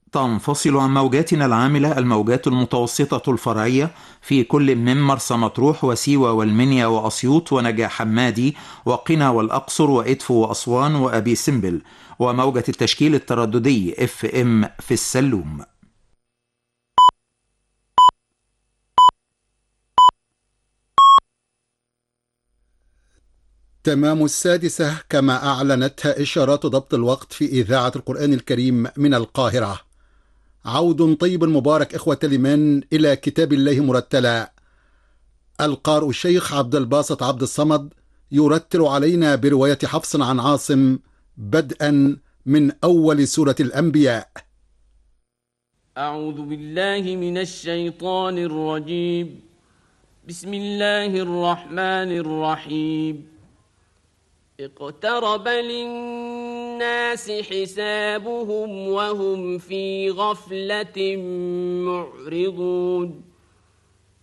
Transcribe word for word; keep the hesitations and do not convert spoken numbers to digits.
تنفصل عن موجاتنا العاملة الموجات المتوسطة الفرعية في كل من مرسى مطروح وسيوة والمنيا وأسيوط ونجع حمادي وقنا والأقصر وإدفو وأسوان وأبي سمبل، وموجة التشكيل الترددي اف ام في السلوم. تمام السادسة كما أعلنتها إشارات ضبط الوقت في إذاعة القرآن الكريم من القاهرة. عود طيب مبارك إخوة الإيمان إلى كتاب الله مرتلا. القارئ الشيخ عبد الباسط عبد الصمد يرتل علينا برواية حفص عن عاصم بدءا من أول سورة الأنبياء. أعوذ بالله من الشيطان الرجيم. بسم الله الرحمن الرحيم. اقترب للناس حسابهم وهم في غفلة معرضون